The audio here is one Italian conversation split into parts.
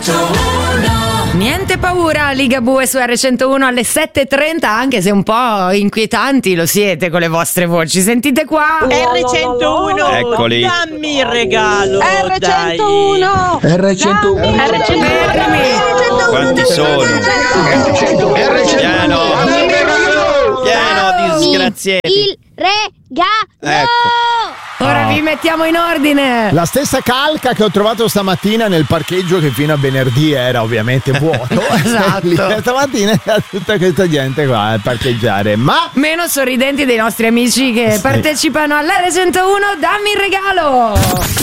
Niente paura, Ligabue su R101 alle 7.30, anche se un po' inquietanti lo siete con le vostre voci. Sentite qua. R101, Eccoli. dammi il regalo. R101 R101 R101 Quanti sono? Pieno di disgraziati. Il regalo. Ecco. Ora vi mettiamo in ordine. La stessa calca che ho trovato stamattina nel parcheggio, che fino a venerdì era ovviamente vuoto. Esatto. Lì, stamattina era tutta questa gente qua a parcheggiare. Ma Meno sorridenti dei nostri amici che partecipano all'R101. Dammi il regalo.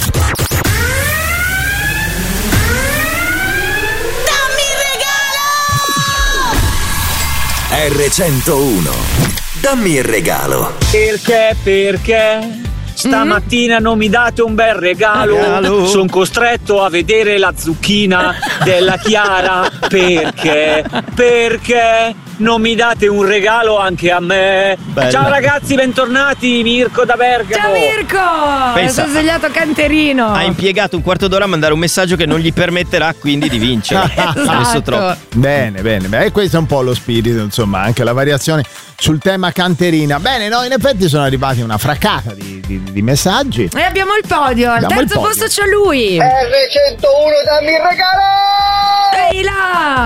R101. Dammi il regalo. Perché? Stamattina non mi date un bel regalo. Sono costretto a vedere la zucchina della Chiara. Perché non mi date un regalo anche a me? Bella. Ciao ragazzi, bentornati. Mirko da Bergamo. Ciao Mirko. Pensa, Si è svegliato canterino. Ha impiegato un quarto d'ora a mandare un messaggio che non gli permetterà quindi di vincere. Esatto. Adesso troppo. bene. E questo è un po' lo spirito, insomma, anche la variazione sul tema canterina. Bene, no, in effetti sono arrivati una fraccata di messaggi. E abbiamo il podio. Al Abbiamo il terzo podio. posto c'è lui. R101, dammi il regalo! Ehi là.